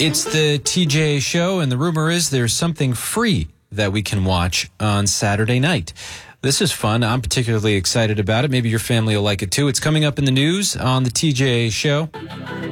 It's the TJ show, and the rumor is there's something free that we can watch on Saturday night. This is fun. I'm particularly excited about it. Maybe your family will like it too. It's coming up in the news on the TJ show.